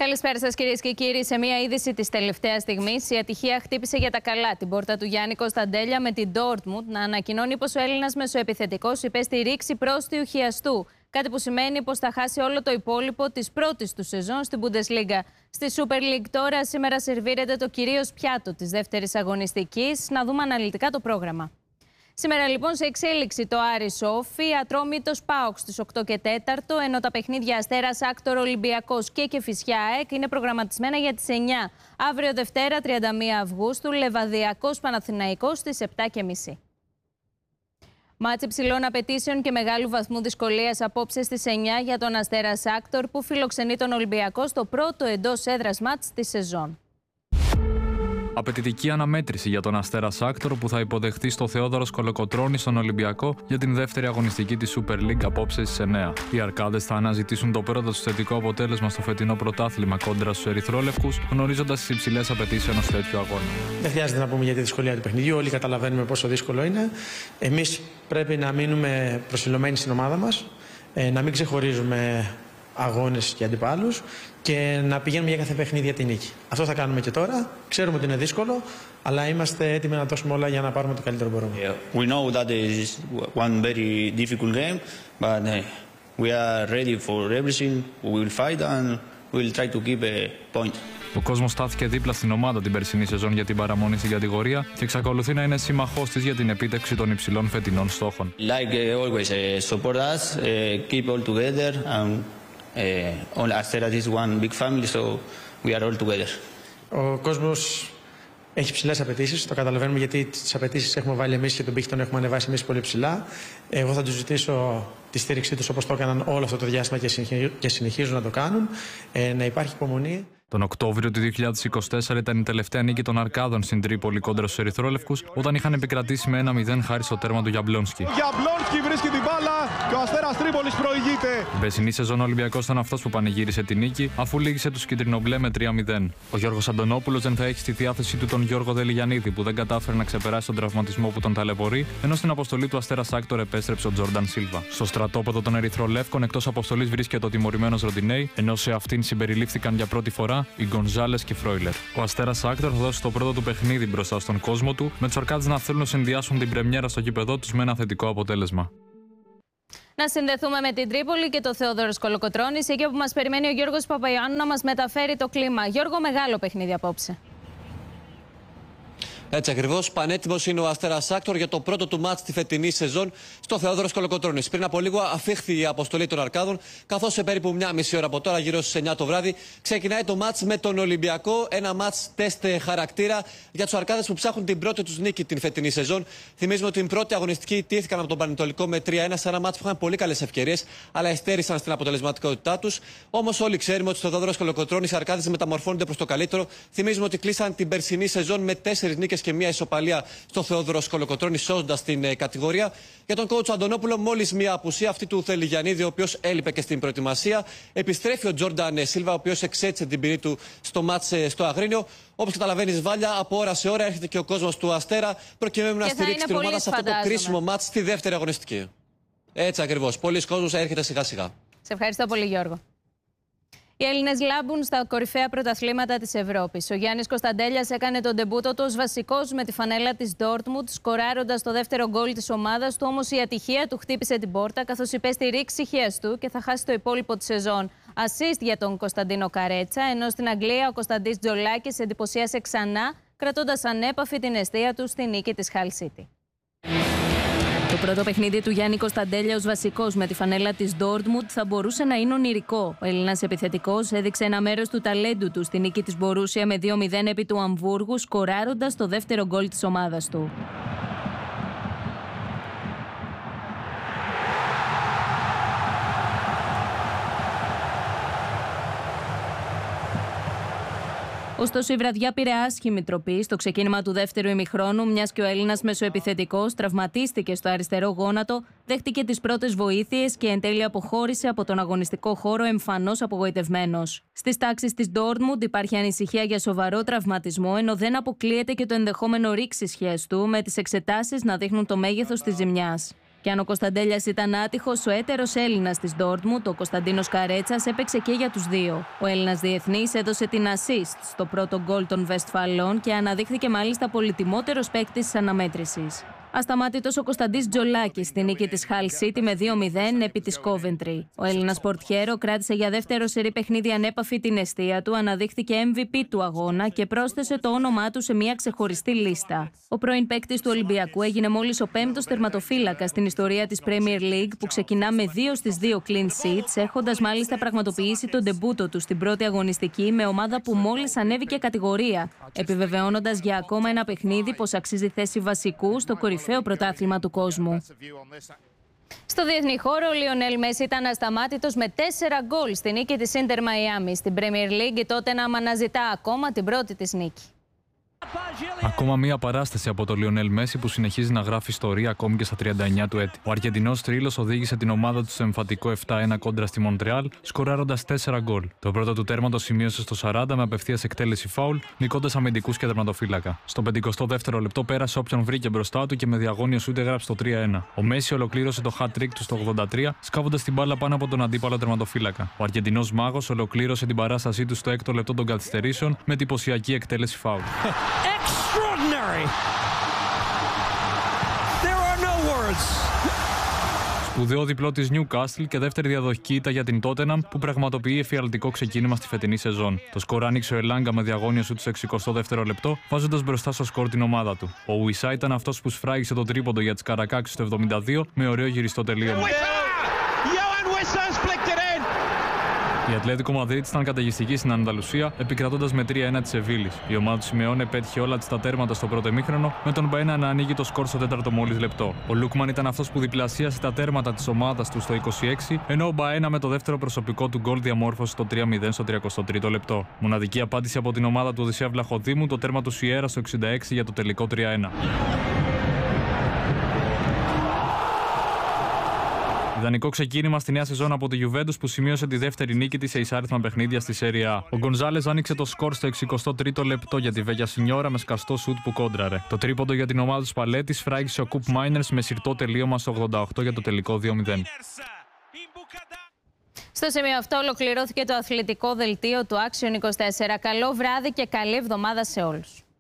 Καλησπέρα σας, κυρίες και κύριοι. Σε μια είδηση της τελευταίας στιγμής, η ατυχία χτύπησε για τα καλά την πόρτα του Γιάννη Κωνσταντέλια με την Ντόρτμουντ να ανακοινώνει πως ο Έλληνας μεσοεπιθετικός υπέστη ρήξη πρόστιου χιαστού. Κάτι που σημαίνει πως θα χάσει όλο το υπόλοιπο της πρώτης του σεζόν στην Bundesliga. Στη Super League τώρα σήμερα σερβίρεται το κυρίως πιάτο της δεύτερης αγωνιστικής. Να δούμε αναλυτικά το πρόγραμμα. Σήμερα λοιπόν σε εξέλιξη το Άρης Όφη, Ατρόμητος ΠΑΟΚ στις 8 και 4, ενώ τα παιχνίδια Αστέρας Άκτορ Ολυμπιακός και Κηφισιά ΑΕΚ είναι προγραμματισμένα για τις 9. Αύριο Δευτέρα 31 Αυγούστου, Λεβαδιακός Παναθηναϊκός στις 7:30. Μάτς υψηλών απαιτήσεων και μεγάλου βαθμού δυσκολίας απόψε στις 9 για τον Αστέρας Άκτορ που φιλοξενεί τον Ολυμπιακό στο πρώτο εντός έδρας μάτς της σεζόν. Απαιτητική αναμέτρηση για τον Αστέρα Άκτορ που θα υποδεχτεί στο Θεόδωρος Κολοκοτρώνη στον Ολυμπιακό για την δεύτερη αγωνιστική της Super League απόψε στις 9. Οι Αρκάδες θα αναζητήσουν το πρώτο τους θετικό αποτέλεσμα στο φετινό πρωτάθλημα κόντρα στους Ερυθρόλευκους, γνωρίζοντας τις υψηλές απαιτήσεις ενός τέτοιου αγώνα. Δεν χρειάζεται να πούμε για τη δυσκολία του παιχνιδιού. Όλοι καταλαβαίνουμε πόσο δύσκολο είναι. Εμείς πρέπει να μείνουμε προσιλωμένοι στην ομάδα μας, να μην ξεχωρίζουμε αγώνες και αντιπάλους και να πηγαίνουμε για κάθε παιχνίδι για την νίκη. Αυτό θα κάνουμε και τώρα. Ξέρουμε ότι είναι δύσκολο, αλλά είμαστε έτοιμοι να δώσουμε όλα για να πάρουμε το καλύτερο μπορούμε. We know that is one very difficult game, but we are ready for everything. We will fight and we will try to keep a point. Ο κόσμος στάθηκε δίπλα στην ομάδα την περσινή σεζόν για την παραμονή στην κατηγορία και εξακολουθεί να είναι σύμμαχός της για την επίτευξη των υψηλών φετινών στόχων. Like always, support us, keep all together, and all Asteras is one big family, so we are all together. Ο κόσμος έχει ψηλές απαιτήσεις, το καταλαβαίνουμε γιατί τις απαιτήσεις έχουμε βάλει εμείς και τον πύχη τον έχουμε ανεβάσει εμείς πολύ ψηλά. Εγώ θα τους ζητήσω τη στήριξή τους όπως το έκαναν όλο αυτό το διάστημα και συνεχίζουν να το κάνουν. Να υπάρχει υπομονή. Τον Οκτώβριο του 2024 ήταν η τελευταία νίκη των Αρκάδων στην Τρίπολη κόντρα στους Ερυθρόλευκους, όταν είχαν επικρατήσει με 1-0 χάρη στο τέρμα του Γιαμπλόνσκι. Γιαμπλόνσκι βρίσκει την μπάλα και ο Αστέρας Τρίπολης προηγείται. Την περσινή σεζόν ο Ολυμπιακός ήταν αυτός που πανηγύρισε τη νίκη, αφού λύγησε τους κυτρινομπλε με 3-0. Ο Γιώργος Αντωνόπουλος δεν θα έχει στη διάθεσή του τον Γιώργο Δελιγιαννίδη, που δεν κατάφερε να ξεπεράσει τον τραυματισμό που τον ταλαιπωρεί, ενώ στην αποστολή του Αστέρας Άκτορ επέστρεψε ο Τζόρνταν Σίλβα. Στο στρατόπεδο των Ερυθρολεύκων εκτός αποστολής βρίσκεται ο τιμωρημένος Ροντινέι, ενώ σε αυτήν συμπεριλήφθηκαν για πρώτη φορά οι Γκονζάλες και Φρόιλερ. Ο Αστέρας Άκτορ θα δώσει το πρώτο του παιχνίδι μπροστά στον κόσμο του, με τους Αρκάδες να θέλουν να συνδυάσουν την πρεμιέρα στο γήπεδό τους με ένα θετικό αποτέλεσμα. Να συνδεθούμε με την Τρίπολη και το Θεόδωρος Κολοκοτρώνης, εκεί όπου μας περιμένει ο Γιώργος Παπαϊωάννου να μας μεταφέρει το κλίμα. Γιώργο, μεγάλο παιχνίδι απόψε. Έτσι ακριβώς, πανέτοιμος είναι ο Αστέρας Άκτορ για το πρώτο του μάτς τη φετινή σεζόν στο Θεόδωρος Κολοκοτρώνης. Πριν από λίγο αφήχθη η αποστολή των Αρκάδων, καθώς σε περίπου μια μισή ώρα από τώρα, γύρω στις 9 το βράδυ, ξεκινάει το μάτς με τον Ολυμπιακό. Ένα μάτς τεστ χαρακτήρα για τους Αρκάδες που ψάχνουν την πρώτη τους νίκη την φετινή σεζόν. Θυμίζουμε ότι την πρώτη αγωνιστική τύχηκαν από τον Πανετολικό με 3-1 σε ένα μάτς που είχαν πολύ καλές ευκαιρίες, αλλά εστέρισαν στην αποτελεσματικότητά τους. Όμως όλοι ξέρουμε ότι στο Θεόδωρος Κολοκοτρώνης οι Αρκάδες μεταμορφώνονται προς το καλύτερο. Θυμίζουμε ότι κλείσαν την περσινή σεζόν με 4 νίκες και μια ισοπαλία στο Θεόδωρος Κολοκοτρώνη, σώζοντας την κατηγορία. Για τον coach Αντωνόπουλο, μόλις μια απουσία αυτή του Θελιγιαννίδη, ο οποίος έλειπε και στην προετοιμασία. Επιστρέφει ο Τζόρνταν Σίλβα, ο οποίος εξέτσε την ποινή του στο μάτς στο Αγρίνιο. Όπως καταλαβαίνεις, Βάλια, από ώρα σε ώρα έρχεται και ο κόσμος του Αστέρα, προκειμένου να στηρίξει την ομάδα σε αυτό το κρίσιμο μάτς στη δεύτερη αγωνιστική. Έτσι ακριβώς. Πολλοί κόσμος έρχεται σιγά-σιγά. Σε ευχαριστώ πολύ, Γιώργο. Οι Έλληνες λάμπουν στα κορυφαία πρωταθλήματα της Ευρώπης. Ο Γιάννης Κωνσταντέλιας έκανε τον ντεμπούτο του ως βασικός με τη φανέλα της Ντόρτμουντ, σκοράροντας το δεύτερο γκολ της ομάδας του. Όμως η ατυχία του χτύπησε την πόρτα, καθώς υπέστη ρήξη χιαστού και θα χάσει το υπόλοιπο της σεζόν. Assist για τον Κωνσταντίνο Καρέτσα, ενώ στην Αγγλία ο Κωνσταντής Τζολάκης εντυπωσίασε ξανά, κρατώντας ανέπαφη την εστία του στη νίκη της Hull City. Το πρώτο παιχνίδι του Γιάννη Κωνσταντέλια ως βασικός με τη φανέλα της Ντόρτμουντ θα μπορούσε να είναι ονειρικό. Ο Έλληνας επιθετικός έδειξε ένα μέρος του ταλέντου του στη νίκη της Μπορούσια με 2-0 επί του Αμβούργου, σκοράροντας το δεύτερο γκολ της ομάδας του. Ωστόσο, η βραδιά πήρε άσχημη τροπή στο ξεκίνημα του δεύτερου ημιχρόνου, μιας και ο Έλληνας μεσοεπιθετικός τραυματίστηκε στο αριστερό γόνατο, δέχτηκε τις πρώτες βοήθειες και εν τέλει αποχώρησε από τον αγωνιστικό χώρο εμφανώς απογοητευμένος. Στις τάξεις της Ντόρτμουντ υπάρχει ανησυχία για σοβαρό τραυματισμό, ενώ δεν αποκλείεται και το ενδεχόμενο ρήξης χιαστού, με τις εξετάσεις να δείχνουν το μέγεθος της ζημιάς. Και αν ο Κωνσταντέλιας ήταν άτυχος, ο έτερος Έλληνας της Ντόρτμουντ, ο Κωνσταντίνος Καρέτσας, έπαιξε και για τους δύο. Ο Έλληνας διεθνής έδωσε την assist στο πρώτο γκολ των Βεστφαλών και αναδείχθηκε μάλιστα πολυτιμότερος παίκτης της αναμέτρησης. Ασταμάτητος ο Κωνσταντής Τζολάκης στη νίκη της Hull City με 2-0 επί της Coventry. Ο Έλληνας πορτιέρο κράτησε για δεύτερο σερί παιχνίδι ανέπαφη την εστία του, αναδείχθηκε MVP του αγώνα και πρόσθεσε το όνομά του σε μια ξεχωριστή λίστα. Ο πρώην παίκτης του Ολυμπιακού έγινε μόλις ο 5ος τερματοφύλακας στην ιστορία της Premier League που ξεκινά με 2 στις 2 clean sheets, έχοντας μάλιστα πραγματοποιήσει τον ντεμπούτο του στην πρώτη αγωνιστική με ομάδα που μόλις ανέβηκε κατηγορία, επιβεβαιώνοντας για ακόμα ένα παιχνίδι πως αξίζει θέση βασικού στο κορυφαίο πρωτάθλημα του κόσμου. Στο διεθνή χώρο, ο Λιονέλ Μέση ήταν ασταμάτητος με 4 γκολ στη νίκη της Ίντερ Μαϊάμι. Στην Premier League, η Τότεναμ αναζητά ακόμα την πρώτη της νίκη. Ακόμα μία παράσταση από τον Λιονέλ Μέση που συνεχίζει να γράφει ιστορία ακόμη και στα 39 του έτη. Ο Αργεντινός Τρίλος οδήγησε την ομάδα του στο εμφατικό 7-1 κόντρα στη Μοντρεάλ, σκοράροντας 4 γκολ. Το πρώτο του τέρμα το σημείωσε στο 40 με απευθείας εκτέλεση φάουλ, νικώντας αμυντικούς και τερματοφύλακα. Στο 52ο λεπτό πέρασε όποιον βρήκε μπροστά του και με διαγώνιο σούτ έγραψε το 3-1. Ο Μέση ολοκλήρωσε το hat-trick του στο 83, σκάβοντας την μπάλα πάνω από τον αντίπαλο τερματοφύλακα. Ο Αργεντινός μάγος ολοκλήρωσε την παράστασή του στο 6ο λεπτό των καθυστερήσεων με εντυπωσιακή εκτέλεση φάουλ. Extraordinary. There are no words. Σπουδαίο διπλό της Newcastle και δεύτερη διαδοχική ήττα για την Tottenham που πραγματοποιεί εφιαλτικό ξεκίνημα στη φετινή σεζόν. Το σκορ άνοιξε ο Ελάγκα με διαγώνιο σου του 62ο λεπτό, βάζοντας μπροστά στο σκορ την ομάδα του. Ο Ουισά ήταν αυτός που σφράγισε το τρίποντο για τις Καρακάξεις το 72 με ωραίο γυριστό τελείωμα. Η Ατλέτικο Μαδρίτης ήταν καταιγιστική στην Ανδαλουσία, επικρατώντας με 3-1 της Σεβίλης. Η ομάδα του Σιμεώνε πέτυχε όλα της τα τέρματα στο πρώτο ημίχρονο, με τον Μπαένα να ανοίγει το σκορ στο 4ο μόλις λεπτό. Ο Λούκμαν ήταν αυτός που διπλασίασε τα τέρματα της ομάδας του στο 26, ενώ ο Μπαένα με το δεύτερο προσωπικό του γκολ διαμόρφωσε το 3-0 στο 33ο λεπτό. Μοναδική απάντηση από την ομάδα του Οδυσσέα Βλαχοδήμου, το τέρμα του Σιέρα στο 66 για το τελικό 3-1. Ιδανικό ξεκίνημα στη νέα σεζόν από τη Juventus που σημείωσε τη δεύτερη νίκη της σε εισάριθμα παιχνίδια στη Serie A. Ο Γκονζάλες άνοιξε το σκορ στο 63ο λεπτό για τη Βέγια Σινιόρα με σκαστό σουτ που κόντραρε. Το τρίποντο για την ομάδα του Σπαλέτης φράγισε ο Κουπ Μάινερς με συρτό τελείωμα στο 88 για το τελικό 2-0. Στο σημείο αυτό ολοκληρώθηκε το αθλητικό δελτίο του Action 24. Καλό βράδυ και καλή εβδομάδα σε όλους.